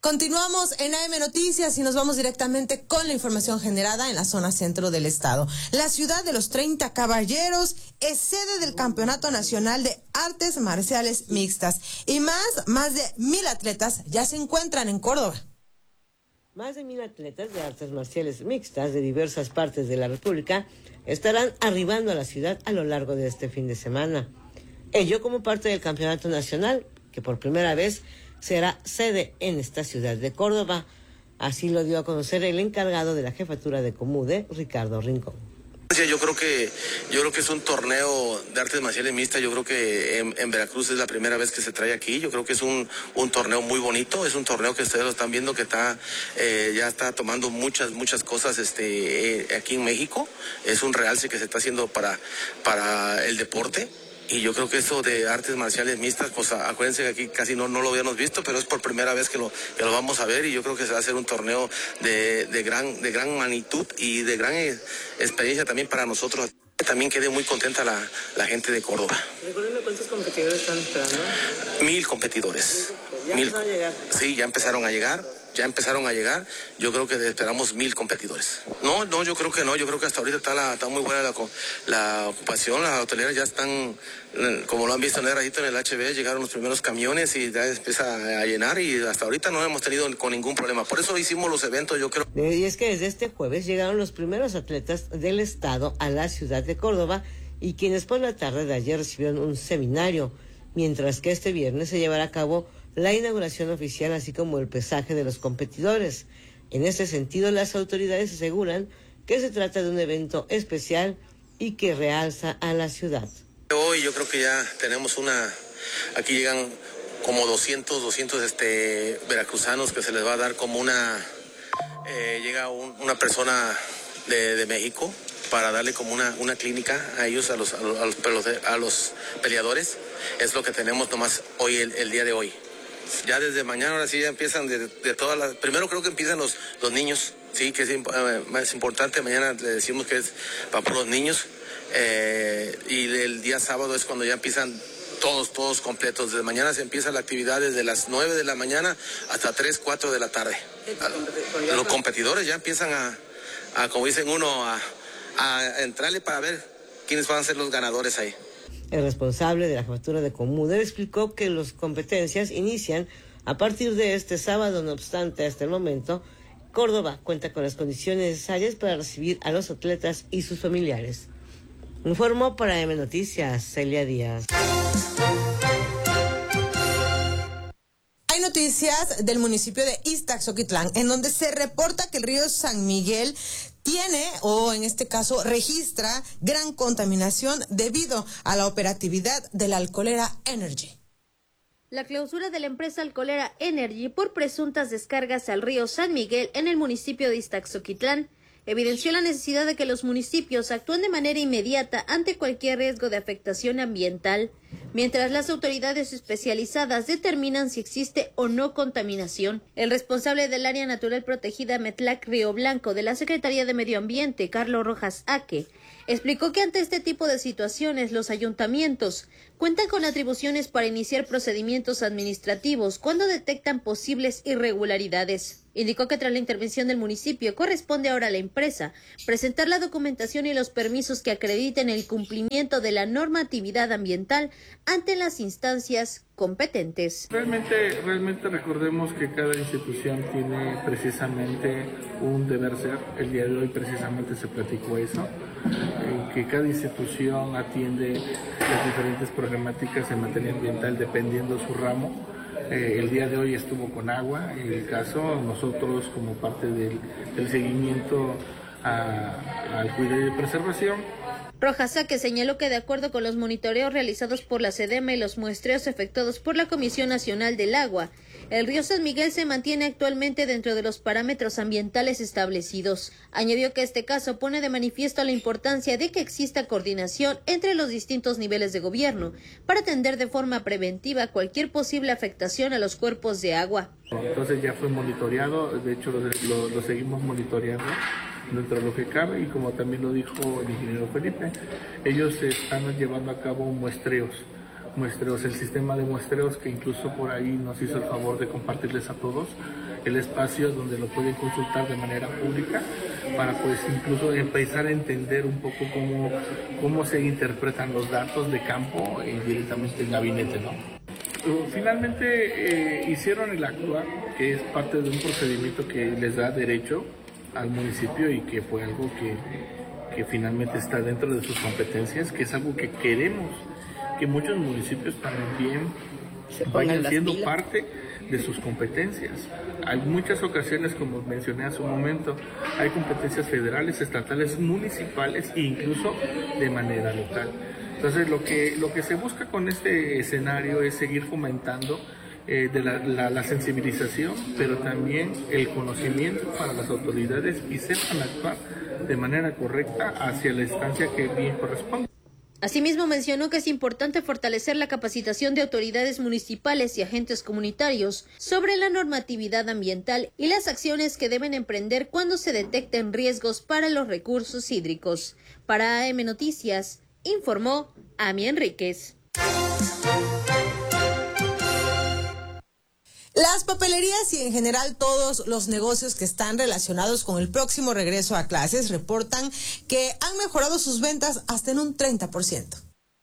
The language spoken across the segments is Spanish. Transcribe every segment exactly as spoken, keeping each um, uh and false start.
Continuamos en A M Noticias y nos vamos directamente con la información generada en la zona centro del estado. La ciudad de los treinta Caballeros es sede del Campeonato Nacional de Artes Marciales Mixtas y más, más de mil atletas ya se encuentran en Córdoba. Más de mil atletas de artes marciales mixtas de diversas partes de la República estarán arribando a la ciudad a lo largo de este fin de semana. Ello como parte del Campeonato Nacional, que por primera vez será sede en esta ciudad de Córdoba. Así lo dio a conocer el encargado de la jefatura de Comude, Ricardo Rincón. Yo creo que yo creo que es un torneo de artes marciales mixtas. Yo creo que en, en Veracruz es la primera vez que se trae aquí. Yo creo que es un, un torneo muy bonito. Es un torneo que ustedes lo están viendo que está eh, ya está tomando muchas muchas cosas este eh, aquí en México. Es un realce que se está haciendo para para el deporte. Y yo creo que eso de artes marciales mixtas, pues acuérdense que aquí casi no, no lo habíamos visto, pero es por primera vez que lo, que lo vamos a ver y yo creo que se va a hacer un torneo de, de, gran, de gran magnitud y de gran experiencia también para nosotros. También quedé muy contenta la, la gente de Córdoba. Recuerden cuántos competidores están esperando. Mil competidores. ¿Ya Mil, empezaron a llegar? Sí, ya empezaron a llegar. Ya empezaron a llegar, yo creo que esperamos mil competidores. No, no, yo creo que no, yo creo que hasta ahorita está, la, está muy buena la, la ocupación, las hoteleras ya están, como lo han visto en el rayito en el H B, llegaron los primeros camiones y ya empieza a llenar y hasta ahorita no hemos tenido con ningún problema. Por eso hicimos los eventos, yo creo. Y es que desde este jueves llegaron los primeros atletas del estado a la ciudad de Córdoba y quienes por la tarde de ayer recibieron un seminario, mientras que este viernes se llevará a cabo la inauguración oficial, así como el pesaje de los competidores. En este sentido, las autoridades aseguran que se trata de un evento especial y que realza a la ciudad. Hoy yo creo que ya tenemos una, aquí llegan como doscientos, doscientos este, veracruzanos que se les va a dar como una, eh, llega un, una persona de, de México para darle como una, una clínica a ellos, a los, a los, a los, a los peleadores. Es lo que tenemos nomás hoy, el, el día de hoy. Ya desde mañana, ahora sí, ya empiezan de, de todas las... Primero creo que empiezan los, los niños, sí, que es eh, más importante. Mañana le decimos que es para los niños. Eh, y el día sábado es cuando ya empiezan todos, todos completos. Desde mañana se empieza la actividad desde las nueve de la mañana hasta tres, cuatro de la tarde. A, los competidores ya empiezan a, a como dicen uno, a, a entrarle para ver quiénes van a ser los ganadores ahí. El responsable de la jefatura de Comude explicó que las competencias inician a partir de este sábado. No obstante, hasta el momento, Córdoba cuenta con las condiciones necesarias para recibir a los atletas y sus familiares. Informó para A M Noticias, Celia Díaz. Hay noticias del municipio de Ixtaxoquitlán, en donde se reporta que el río San Miguel tiene, o en este caso registra, gran contaminación debido a la operatividad de la alcoholera Energy. La clausura de la empresa alcoholera Energy por presuntas descargas al río San Miguel en el municipio de Ixtaxoquitlán evidenció la necesidad de que los municipios actúen de manera inmediata ante cualquier riesgo de afectación ambiental, mientras las autoridades especializadas determinan si existe o no contaminación. El responsable del área natural protegida Metlac Río Blanco de la Secretaría de Medio Ambiente, Carlos Rojas Aque, explicó que ante este tipo de situaciones los ayuntamientos cuentan con atribuciones para iniciar procedimientos administrativos cuando detectan posibles irregularidades. Indicó que tras la intervención del municipio corresponde ahora a la empresa presentar la documentación y los permisos que acrediten el cumplimiento de la normatividad ambiental ante las instancias competentes. Realmente, realmente recordemos que cada institución tiene precisamente un deber ser. El día de hoy precisamente se platicó eso, en que cada institución atiende las diferentes problemáticas en materia ambiental dependiendo su ramo. Eh, el día de hoy estuvo con agua, en el caso nosotros como parte del, del seguimiento a, al cuidado y preservación. Rojas Aque señaló que de acuerdo con los monitoreos realizados por la SEDEMA y los muestreos efectuados por la Comisión Nacional del Agua, el río San Miguel se mantiene actualmente dentro de los parámetros ambientales establecidos. Añadió que este caso pone de manifiesto la importancia de que exista coordinación entre los distintos niveles de gobierno para atender de forma preventiva cualquier posible afectación a los cuerpos de agua. Entonces ya fue monitoreado, de hecho lo, lo, lo seguimos monitoreando dentro de lo que cabe y como también lo dijo el ingeniero Felipe, ellos están llevando a cabo muestreos muestreos, el sistema de muestreos que incluso por ahí nos hizo el favor de compartirles a todos el espacio donde lo pueden consultar de manera pública para pues incluso empezar a entender un poco cómo, cómo se interpretan los datos de campo y directamente en gabinete, ¿no? Finalmente eh, hicieron el actuar, que es parte de un procedimiento que les da derecho al municipio y que fue algo que, que finalmente está dentro de sus competencias, que es algo que queremos que muchos municipios también vayan siendo parte de sus competencias. Hay muchas ocasiones, como mencioné hace un momento, hay competencias federales, estatales, municipales e incluso de manera local. Entonces lo que, lo que se busca con este escenario es seguir fomentando eh, de la, la, la sensibilización, pero también el conocimiento para las autoridades y sepan actuar de manera correcta hacia la instancia que bien corresponde. Asimismo, mencionó que es importante fortalecer la capacitación de autoridades municipales y agentes comunitarios sobre la normatividad ambiental y las acciones que deben emprender cuando se detecten riesgos para los recursos hídricos. Para A M Noticias, informó Ami Enríquez. Las papelerías y en general todos los negocios que están relacionados con el próximo regreso a clases reportan que han mejorado sus ventas hasta en un treinta por ciento.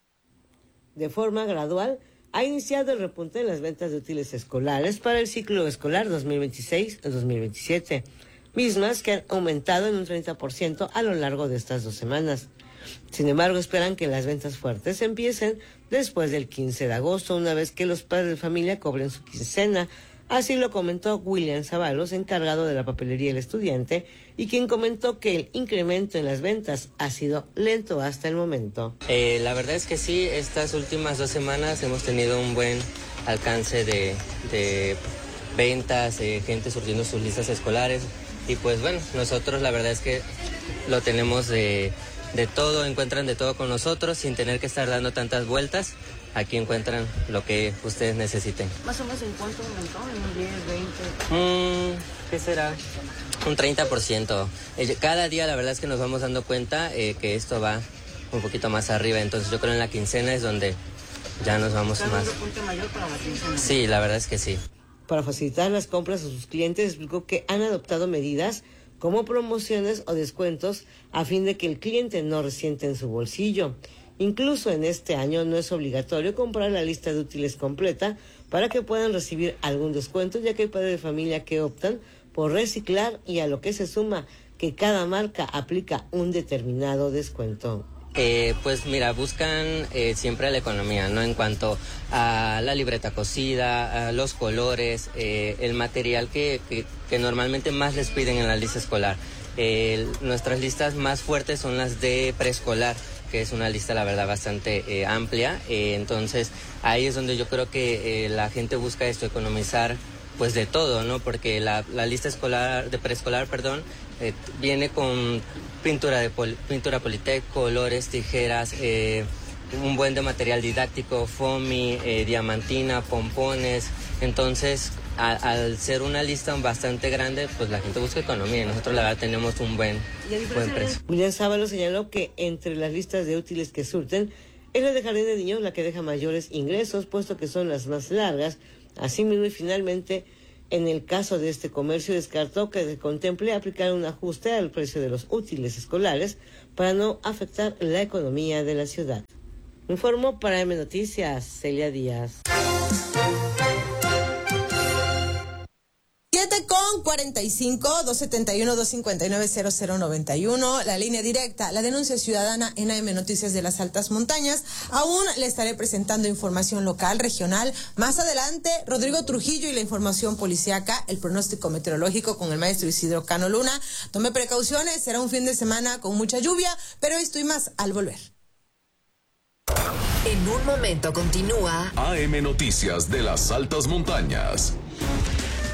De forma gradual, ha iniciado el repunte en las ventas de útiles escolares para el ciclo escolar dos mil veintiséis a dos mil veintisiete, mismas que han aumentado en un treinta por ciento a lo largo de estas dos semanas. Sin embargo, esperan que las ventas fuertes empiecen después del quince de agosto, una vez que los padres de familia cobren su quincena. Así lo comentó William Zavalos, encargado de la papelería El Estudiante, y quien comentó que el incremento en las ventas ha sido lento hasta el momento. Eh, la verdad es que sí, estas últimas dos semanas hemos tenido un buen alcance de, de ventas, eh, gente surtiendo sus listas escolares, y pues bueno, nosotros la verdad es que lo tenemos de... de todo, encuentran de todo con nosotros sin tener que estar dando tantas vueltas. Aquí encuentran lo que ustedes necesiten. ¿Más o menos en cuánto aumentó? ¿En un diez, veinte? Mm, ¿Qué será? Un treinta por ciento. Cada día la verdad es que nos vamos dando cuenta eh, que esto va un poquito más arriba. Entonces yo creo en la quincena es donde ya nos vamos ¿Está más. dando punto mayor para la quincena? Sí, la verdad es que sí. Para facilitar las compras a sus clientes, explicó que han adoptado medidas como promociones o descuentos a fin de que el cliente no resiente en su bolsillo. Incluso en este año no es obligatorio comprar la lista de útiles completa para que puedan recibir algún descuento, ya que hay padres de familia que optan por reciclar y a lo que se suma que cada marca aplica un determinado descuento. Eh, pues mira, buscan eh, siempre la economía, ¿no? En cuanto a la libreta cosida, a los colores, eh, el material que, que, que normalmente más les piden en la lista escolar. Eh, nuestras listas más fuertes son las de preescolar, que es una lista, la verdad, bastante eh, amplia. Eh, entonces, ahí es donde yo creo que eh, la gente busca esto, economizar pues de todo, ¿no? Porque la, la lista escolar, de preescolar, perdón, eh, viene con pintura de pol, pintura Politec, colores, tijeras, eh, un buen de material didáctico, foamy, eh, diamantina, pompones. Entonces, a, al ser una lista bastante grande, pues la gente busca economía y nosotros la verdad tenemos un buen, buen precio. William Sábalo señaló que entre las listas de útiles que surten, es la de jardín de niños la que deja mayores ingresos, puesto que son las más largas. Asimismo, y finalmente, en el caso de este comercio, descartó que se contemple aplicar un ajuste al precio de los útiles escolares para no afectar la economía de la ciudad. Informó para M Noticias, Celia Díaz. siete con cuarenta y cinco, dos setenta y uno, dos cincuenta y nueve, cero cero noventa y uno, la línea directa, la denuncia ciudadana en A M Noticias de las Altas Montañas. Aún le estaré presentando información local, regional. Más adelante, Rodrigo Trujillo y la información policíaca, el pronóstico meteorológico con el maestro Isidro Cano Luna. Tome precauciones, será un fin de semana con mucha lluvia, pero esto y más al volver. En un momento continúa A M Noticias de las Altas Montañas.